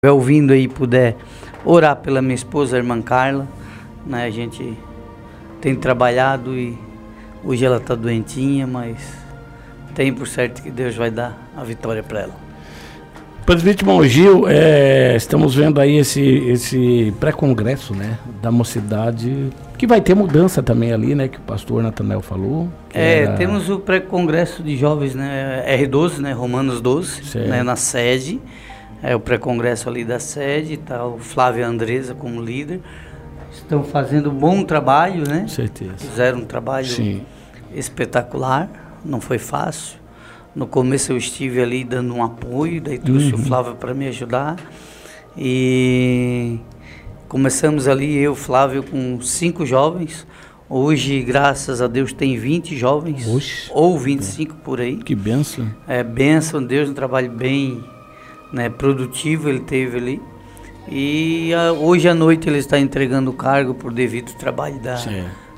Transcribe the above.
ouvindo aí puder orar pela minha esposa, a irmã Carla, né? A gente tem trabalhado e hoje ela está doentinha, mas tem por certo que Deus vai dar a vitória para ela. Presidente irmão Gil, estamos vendo aí esse pré-congresso, né, da mocidade, que vai ter mudança também ali, né, que o pastor Natanael falou. Temos o pré-congresso de jovens, né, R12, né, Romanos 12, né, na sede. O pré-congresso ali da sede, tá o Flávio e a Andresa como líder. Estão fazendo um bom trabalho, né? Certeza. Fizeram um trabalho espetacular, não foi fácil. No começo eu estive ali dando um apoio, daí trouxe o Flávio para me ajudar. E começamos ali, eu, Flávio, com 5 jovens. Hoje, graças a Deus, tem 20 jovens, ou 25 por aí. Que bênção. Bênção, Deus, um trabalho bem, né, produtivo ele teve ali. E hoje à noite ele está entregando o cargo por devido ao trabalho